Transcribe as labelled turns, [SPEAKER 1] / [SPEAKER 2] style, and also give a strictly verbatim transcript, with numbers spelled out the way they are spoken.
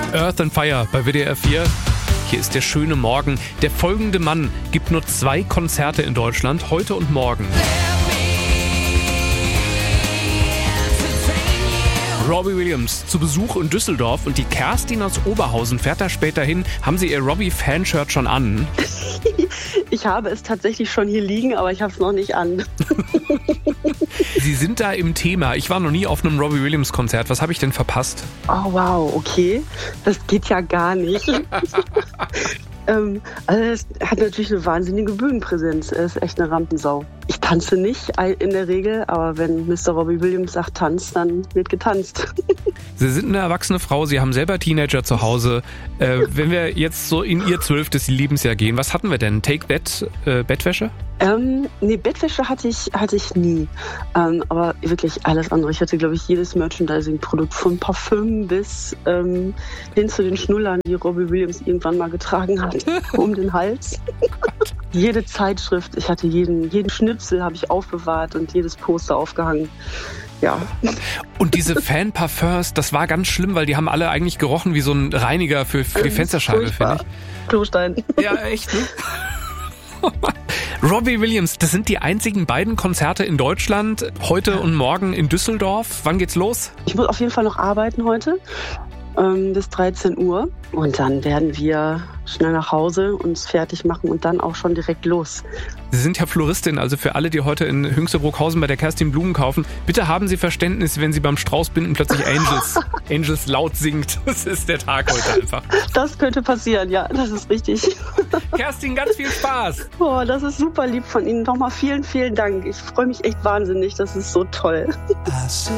[SPEAKER 1] Earth and Fire bei W D R vier. Hier ist der schöne Morgen. Der folgende Mann gibt nur zwei Konzerte in Deutschland, heute und morgen. Robbie Williams zu Besuch in Düsseldorf und die Kerstin aus Oberhausen fährt da später hin. Haben Sie Ihr Robbie-Fanshirt schon an?
[SPEAKER 2] Ich habe es tatsächlich schon hier liegen, aber ich habe es noch nicht an.
[SPEAKER 1] Sie sind da im Thema. Ich war noch nie auf einem Robbie Williams-Konzert. Was habe ich denn verpasst?
[SPEAKER 2] Oh wow, okay. Das geht ja gar nicht. ähm, also er hat natürlich eine wahnsinnige Bühnenpräsenz. Er ist echt eine Rampensau. Ich tanze nicht in der Regel, aber wenn Mister Robbie Williams sagt tanzt, dann wird getanzt.
[SPEAKER 1] Sie sind eine erwachsene Frau, Sie haben selber Teenager zu Hause. Äh, wenn wir jetzt so in Ihr zwölftes Lebensjahr gehen, was hatten wir denn? Take That, äh, Bettwäsche?
[SPEAKER 2] Ähm, nee, Bettwäsche hatte ich, hatte ich nie. Ähm, aber wirklich alles andere. Ich hatte, glaube ich, jedes Merchandising-Produkt von Parfüm bis ähm, hin zu den Schnullern, die Robbie Williams irgendwann mal getragen hat, um den Hals. Jede Zeitschrift, ich hatte jeden, jeden Schnipsel habe ich aufbewahrt und jedes Poster aufgehangen. Ja.
[SPEAKER 1] Und diese Fan-Parfums, das war ganz schlimm, weil die haben alle eigentlich gerochen wie so ein Reiniger für, für die Fensterscheibe, finde ich.
[SPEAKER 2] Klostein.
[SPEAKER 1] Ja, echt, ne? Robbie Williams, das sind die einzigen beiden Konzerte in Deutschland, heute und morgen in Düsseldorf. Wann geht's los?
[SPEAKER 2] Ich muss auf jeden Fall noch arbeiten heute, ähm, bis dreizehn Uhr. Und dann werden wir schnell nach Hause uns fertig machen und dann auch schon direkt los.
[SPEAKER 1] Sie sind ja Floristin, also für alle, die heute in Hünxte-Bruckhausen bei der Kerstin Blumen kaufen, bitte haben Sie Verständnis, wenn Sie beim Straußbinden plötzlich Angels, Angels laut singt. Das ist der Tag heute einfach.
[SPEAKER 2] Das könnte passieren, ja, das ist richtig.
[SPEAKER 1] Kerstin, ganz viel Spaß.
[SPEAKER 2] Oh, das ist super lieb von Ihnen. Nochmal vielen, vielen Dank. Ich freue mich echt wahnsinnig, das ist so toll.